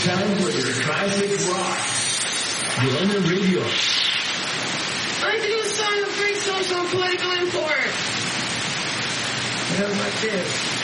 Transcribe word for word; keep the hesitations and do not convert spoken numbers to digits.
time for your classic rock. Yolanda Radio. I like to do a song that breaks social and political import. It goes like this.